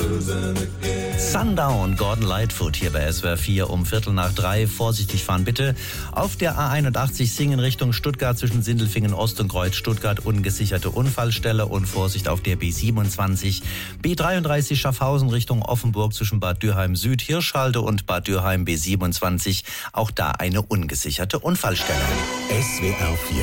Sundown, Gordon Lightfoot hier bei SWR 4 um 2:45. Vorsichtig fahren bitte. Auf der A81 Singen Richtung Stuttgart zwischen Sindelfingen Ost und Kreuz Stuttgart ungesicherte Unfallstelle und Vorsicht auf der B27. B33 Schaffhausen Richtung Offenburg zwischen Bad Dürheim Süd Hirschhalde und Bad Dürheim B27. Auch da eine ungesicherte Unfallstelle. SWR 4.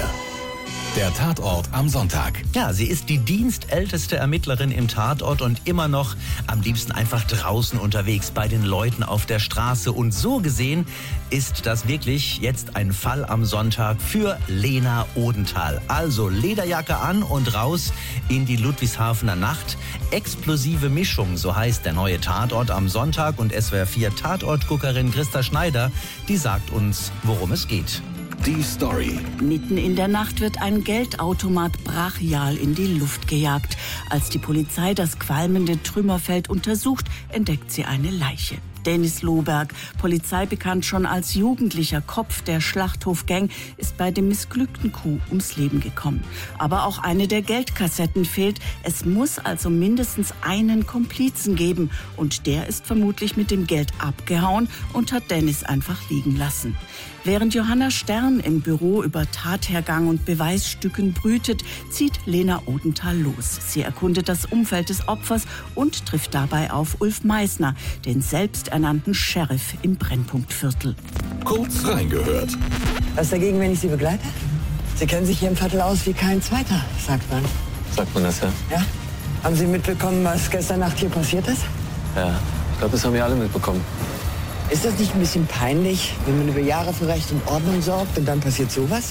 Der Tatort am Sonntag. Ja, sie ist die dienstälteste Ermittlerin im Tatort und immer noch am liebsten einfach draußen unterwegs bei den Leuten auf der Straße. Und so gesehen ist das wirklich jetzt ein Fall am Sonntag für Lena Odenthal. Also Lederjacke an und raus in die Ludwigshafener Nacht. Explosive Mischung, so heißt der neue Tatort am Sonntag. Und SWR 4 Tatortguckerin Christa Schneider, die sagt uns, worum es geht. Die Story. Mitten in der Nacht wird ein Geldautomat brachial in die Luft gejagt. Als die Polizei das qualmende Trümmerfeld untersucht, entdeckt sie eine Leiche. Dennis Lohberg, polizeibekannt schon als jugendlicher Kopf der Schlachthof-Gang, ist bei dem missglückten Coup ums Leben gekommen. Aber auch eine der Geldkassetten fehlt. Es muss also mindestens einen Komplizen geben. Und der ist vermutlich mit dem Geld abgehauen und hat Dennis einfach liegen lassen. Während Johanna Stern im Büro über Tathergang und Beweisstücken brütet, zieht Lena Odenthal los. Sie erkundet das Umfeld des Opfers und trifft dabei auf Ulf Meissner, den selbsternannten Sheriff im Brennpunktviertel. Kurz reingehört. Was dagegen, wenn ich Sie begleite? Sie kennen sich hier im Viertel aus wie kein Zweiter, sagt man. Sagt man das, ja? Ja? Haben Sie mitbekommen, was gestern Nacht hier passiert ist? Ja, ich glaube, das haben wir alle mitbekommen. Ist das nicht ein bisschen peinlich, wenn man über Jahre für Recht und Ordnung sorgt und dann passiert sowas?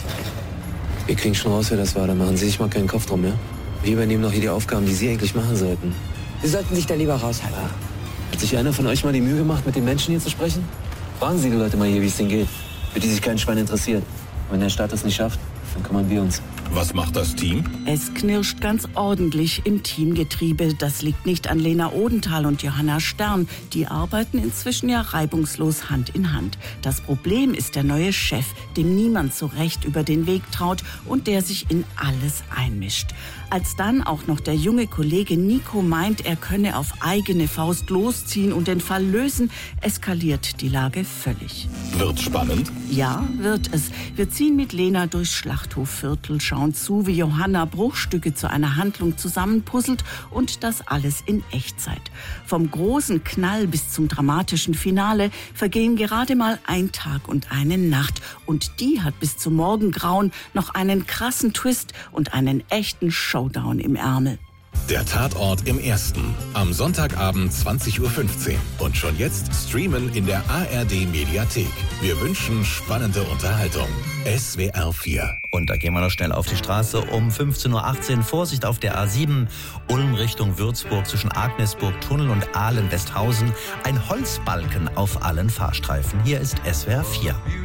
Wir kriegen schon raus, wer das war. Da machen Sie sich mal keinen Kopf drum, ja? Wir übernehmen noch hier die Aufgaben, die Sie eigentlich machen sollten. Sie sollten sich da lieber raushalten. Ja. Hat sich einer von euch mal die Mühe gemacht, mit den Menschen hier zu sprechen? Fragen Sie die Leute mal hier, wie es denen geht. Für die sich kein Schwein interessiert. Und wenn der Staat das nicht schafft, dann kümmern wir uns. Was macht das Team? Es knirscht ganz ordentlich im Teamgetriebe. Das liegt nicht an Lena Odenthal und Johanna Stern. Die arbeiten inzwischen ja reibungslos Hand in Hand. Das Problem ist der neue Chef, dem niemand so recht über den Weg traut und der sich in alles einmischt. Als dann auch noch der junge Kollege Nico meint, er könne auf eigene Faust losziehen und den Fall lösen, eskaliert die Lage völlig. Wird spannend? Ja, wird es. Wir ziehen mit Lena durchs Schlachthofviertel, schauen zu, wie Johanna Bruchstücke zu einer Handlung zusammenpuzzelt und das alles in Echtzeit. Vom großen Knall bis zum dramatischen Finale vergehen gerade mal ein Tag und eine Nacht. Und die hat bis zum Morgengrauen noch einen krassen Twist und einen echten Showdown im Ärmel. Der Tatort im Ersten. Am Sonntagabend 20:15 Uhr. Und schon jetzt streamen in der ARD-Mediathek. Wir wünschen spannende Unterhaltung. SWR 4. Und da gehen wir noch schnell auf die Straße um 15:18 Uhr. Vorsicht auf der A7, Ulm Richtung Würzburg zwischen Agnesburg-Tunnel und Ahlen-Westhausen. Ein Holzbalken auf allen Fahrstreifen. Hier ist SWR 4.